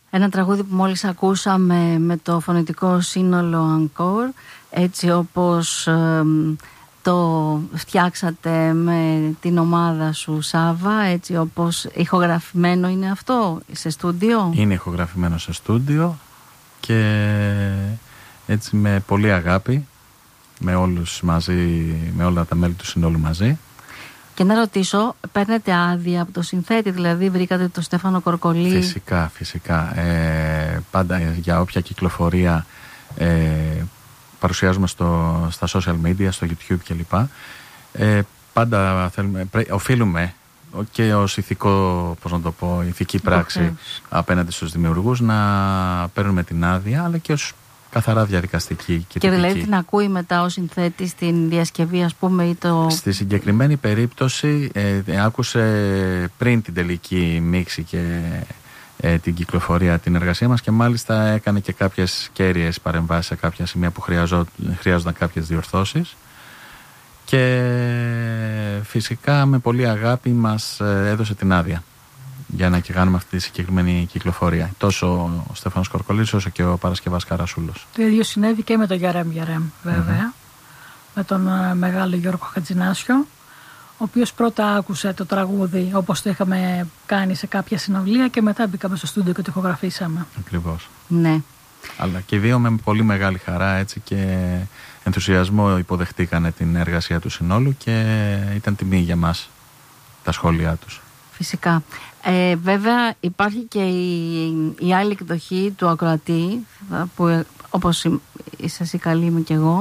Ένα τραγούδι που μόλις ακούσαμε με το φωνητικό σύνολο Encore, έτσι όπως το φτιάξατε με την ομάδα σου, Σάβα, έτσι όπως ηχογραφημένο είναι αυτό σε στούντιο? Είναι ηχογραφημένο σε στούντιο και έτσι με πολύ αγάπη, με όλους μαζί, με όλα τα μέλη του συνόλου μαζί. Και να ρωτήσω, παίρνετε άδεια από το συνθέτη, δηλαδή βρήκατε το Στέφανο Κορκολί? Φυσικά. Πάντα για όποια κυκλοφορία παρουσιάζουμε στα social media, στο YouTube κλπ. Πάντα οφείλουμε και ως ηθική πράξη απέναντι στους δημιουργούς να παίρνουμε την άδεια, αλλά και ως καθαρά διαδικαστική και τυπική. Δηλαδή την ακούει μετά ο συνθέτης στην διασκευή, ας πούμε, ή το... Στη συγκεκριμένη περίπτωση άκουσε πριν την τελική μίξη και την κυκλοφορία, την εργασία μας, και μάλιστα έκανε και κάποιες κέρυες παρεμβάσεις σε κάποια σημεία που χρειάζονταν κάποιες διορθώσεις, και φυσικά με πολύ αγάπη μας έδωσε την άδεια για να και κάνουμε αυτή τη συγκεκριμένη κυκλοφορία. Τόσο ο Στέφανος Κορκολής όσο και ο Παρασκευάς Καρασούλος. Το ίδιο συνέβη και με τον Γιαρέμ βέβαια, με τον μεγάλο Γιώργο Χατζηνάσιο, ο οποίος πρώτα άκουσε το τραγούδι όπως το είχαμε κάνει σε κάποια συναυλία και μετά μπήκαμε στο στούντιο και το ηχογραφήσαμε. Ακριβώς. Ναι. Αλλά και δύο με πολύ μεγάλη χαρά, έτσι, και ενθουσιασμό υποδεχτήκανε την εργασία του συνόλου και ήταν τιμή για μας τα σχόλιά τους. Φυσικά. Βέβαια υπάρχει και η άλλη εκδοχή του ακροατή, που όπως είσαι εσύ καλή είμαι και εγώ,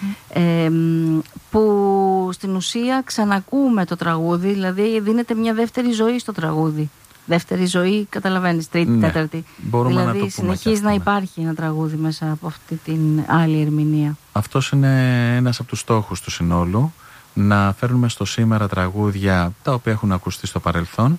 που στην ουσία ξανακούμε το τραγούδι, δηλαδή δίνεται μια δεύτερη ζωή στο τραγούδι. Δεύτερη ζωή, καταλαβαίνεις, τρίτη, τέταρτη. Δηλαδή να συνεχίζει να υπάρχει ένα τραγούδι μέσα από αυτή την άλλη ερμηνεία. Αυτός είναι ένας από τους στόχους του συνόλου, να φέρνουμε στο σήμερα τραγούδια τα οποία έχουν ακουστεί στο παρελθόν